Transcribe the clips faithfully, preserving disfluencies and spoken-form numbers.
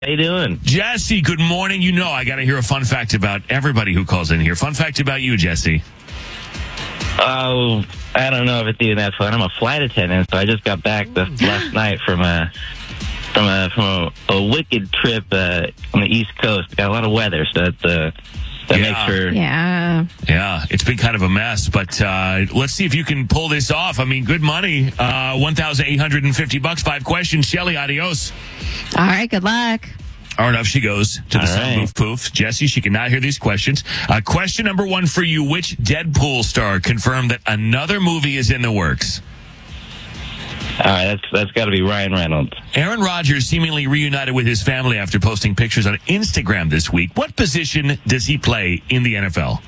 How you doing? Jesse, good morning. You know I got to hear a fun fact about everybody who calls in here. Fun fact about you, Jesse. Oh, I don't know if it's even that fun. I'm a flight attendant, so I just got back this last night from a from a from a, a wicked trip uh, on the East Coast. Got a lot of weather, so that's uh, that Yeah. makes for Yeah. Yeah, it's been kind of a mess, but uh, let's see if you can pull this off. I mean, good money. Uh, one thousand eight hundred fifty bucks, five questions. Shelly, adios. All right. Good luck. All right, off she goes to the All sound right. poof poof. Jesse, she cannot hear these questions. Uh, question number one for you. Which Deadpool star confirmed that another movie is in the works? all right. That's that's got to be Ryan Reynolds. Aaron Rodgers seemingly reunited with his family after posting pictures on Instagram this week. What position does he play in the N F L?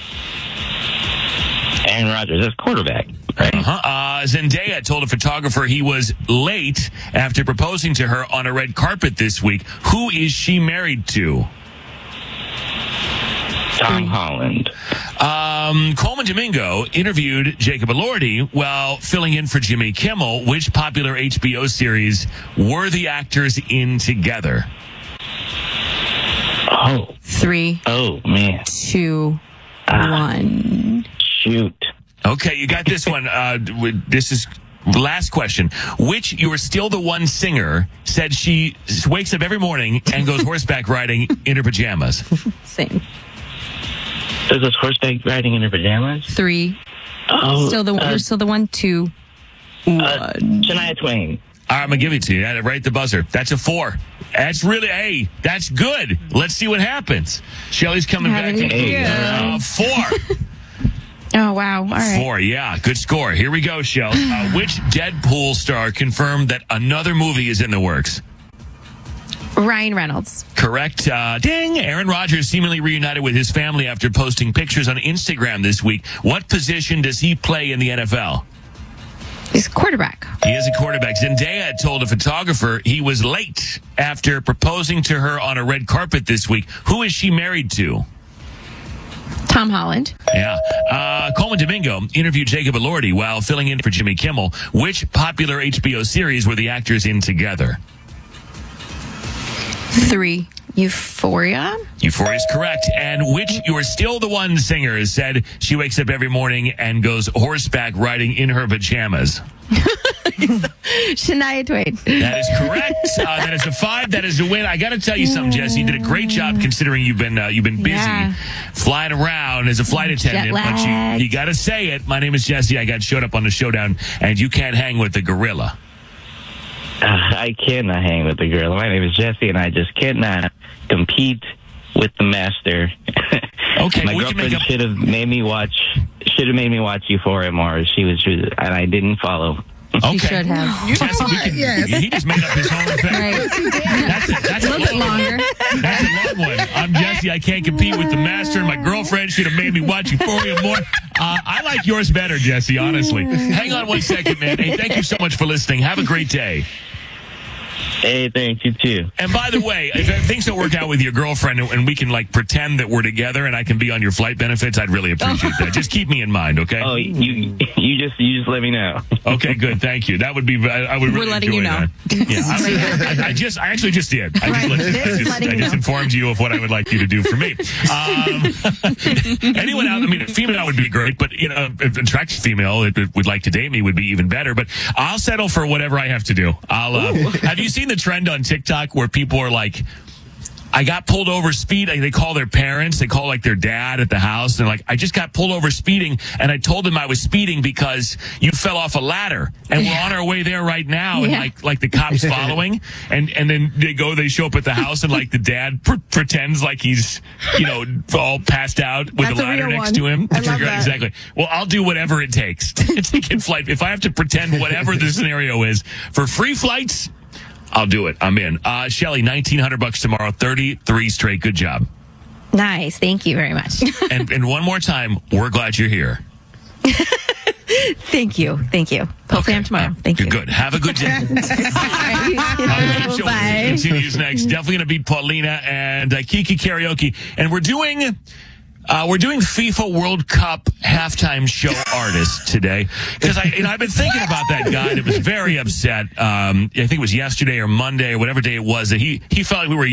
Aaron Rodgers, that's quarterback, right? Uh-huh. Uh, Zendaya told a photographer he was late after proposing to her on a red carpet this week. Who is she married to? Tom Holland. Um, Coleman Domingo interviewed Jacob Elordi while filling in for Jimmy Kimmel. Which popular H B O series were the actors in together? Oh, Three, oh man, two, Ah. one. shoot. Okay, you got this one. Uh, w- this is last question. Which You're Still the One singer said she wakes up every morning and goes horseback riding in her pajamas? Same. Does this horseback riding in her pajamas? Three. Oh, Still the uh, you're still the one. Two, uh, one. Shania Twain. All right, I'm going to give it to you. Right at the buzzer. That's a four. That's really, hey, that's good. Let's see what happens. Shelly's coming back. Having To, a uh, four. Oh wow! All right. Four, yeah. Good score. Here we go, Shell. Uh, which Deadpool star confirmed that another movie is in the works? Ryan Reynolds. Correct. Uh, ding. Aaron Rodgers seemingly reunited with his family after posting pictures on Instagram this week. What position does he play in the N F L? He's a quarterback. He is a quarterback. Zendaya told a photographer he was late after proposing to her on a red carpet this week. Who is she married to? Tom Holland. Yeah. Uh, Coleman Domingo interviewed Jacob Elordi while filling in for Jimmy Kimmel. Which popular H B O series were the actors in together? Three. Euphoria. Euphoria is correct. And which You're Still the One singer said she wakes up every morning and goes horseback riding in her pajamas? Shania Twain. That is correct. Uh, that is a five. That is a win. I got to tell you something, Jesse. You did a great job considering you've been uh, you've been busy Yeah. flying around as a flight attendant. But you, lagged. you got to say it. My name is Jesse. I got showed up on the showdown, and you can't hang with the gorilla. Uh, I cannot hang with the girl. My name is Jesse, and I just cannot compete with the master. Okay, My we can make girlfriend up. should have made me watch. Should have made me watch Euphoria more. She was, and I didn't follow. Okay. You should have. Jesse, we can, Yes. he just made up his own thing. Right. That's a, that's A a, little bit long one. longer. That's a long one. I'm Jesse. I can't compete with the master, and my girlfriend should have made me watch Euphoria more. Uh, I like yours better, Jesse, honestly. Hang on one second, man. Hey, thank you so much for listening. Have a great day. Hey, thank you too. And by the way, if things don't work out with your girlfriend and we can like pretend that we're together and I can be on your flight benefits, I'd really appreciate that. Just keep me in mind, okay? Oh, you you just you just let me know. Okay, good. Thank you. That would be. I, I would really We're letting enjoy you know. that. Yeah, I, I, I just. I actually just did. I just, Right. let- I This is just, letting I you just know. informed you of what I would like you to do for me. Um, anyone out? I mean, a female would be great, but you know, if an attractive female that would like to date me would be even better. But I'll settle for whatever I have to do. I'll. Uh, have you seen the trend on TikTok where people are like, I got pulled over speed. Like, they call their parents. They call like their dad at the house. And like, I just got pulled over speeding, and I told them I was speeding because you fell off a ladder, and we're on our way there right now. And Yeah. like, like the cops following, and and then they go, they show up at the house, and like the dad pr- pretends like he's, you know, all passed out with That's a a ladder real next one. to him. I love that. Exactly. Well, I'll do whatever it takes to take in flight. If I have to pretend whatever the scenario is for free flights, I'll do it. I'm in. Uh, Shelly, nineteen hundred bucks tomorrow, thirty-three straight. Good job. Nice. Thank you very much. And, and one more time, we're glad you're here. Thank you. Thank you. Hopefully I'm tomorrow. Thank You're you. good. Have a good day. All right. Show Bye. continues next. Definitely going to beat Paulina and uh, Kiki Karaoke. And we're doing Uh, we're doing FIFA World Cup halftime show artists today because I, you know, I've been thinking about that guy that was very upset. Um, I think it was yesterday or Monday or whatever day it was that he he felt like we were